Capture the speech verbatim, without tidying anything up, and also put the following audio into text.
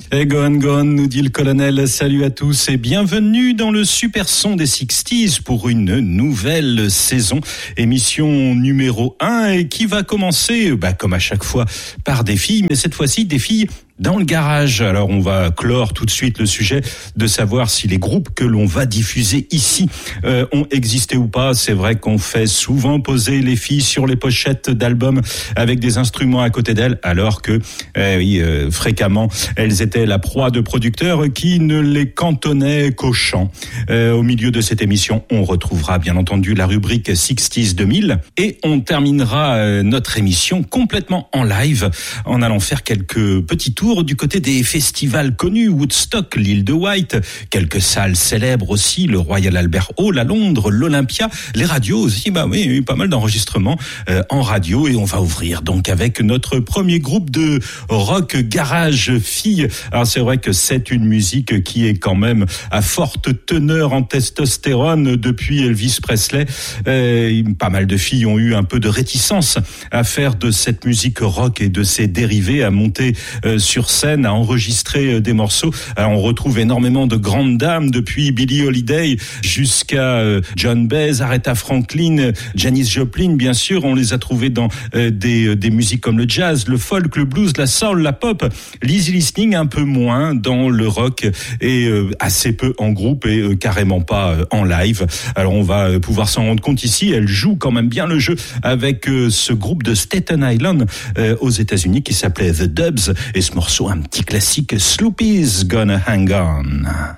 Et gone, gone, nous dit le colonel. Salut à tous et bienvenue dans le super son des sixties pour une nouvelle saison. Émission numéro un et qui va commencer, bah, comme à chaque fois, par des filles, mais cette fois-ci des filles dans le garage. Alors on va clore tout de suite le sujet de savoir si les groupes que l'on va diffuser ici euh, ont existé ou pas. C'est vrai qu'on fait souvent poser les filles sur les pochettes d'albums avec des instruments à côté d'elles, alors que euh, oui, euh, fréquemment elles étaient la proie de producteurs qui ne les cantonnaient qu'au chant. Euh, au milieu de cette émission, on retrouvera bien entendu la rubrique sixties deux mille et on terminera euh, notre émission complètement en live en allant faire quelques petits tours du côté des festivals connus, Woodstock, l'île de White, quelques salles célèbres aussi, le Royal Albert Hall à Londres, l'Olympia, les radios aussi, bah oui, il y a eu pas mal d'enregistrements euh, en radio et on va ouvrir donc avec notre premier groupe de rock garage filles. Alors c'est vrai que c'est une musique qui est quand même à forte teneur en testostérone depuis Elvis Presley. Euh, pas mal de filles ont eu un peu de réticence à faire de cette musique rock et de ses dérivés, à monter euh, sur scène, à enregistrer des morceaux. Alors on retrouve énormément de grandes dames, depuis Billie Holiday jusqu'à John Baez, Aretha Franklin, Janis Joplin, bien sûr. On les a trouvées dans euh, des, des musiques comme le jazz, le folk, le blues, la soul, la pop. L'easy listening un peu moins dans le rock et euh, assez peu en groupe et euh, carrément pas euh, en live. Alors on va euh, pouvoir s'en rendre compte ici. Elle joue quand même bien le jeu avec euh, ce groupe de Staten Island euh, aux États-Unis qui s'appelait The Dubs et ce morceau un petit classique, Sloopy's Gonna Hang On.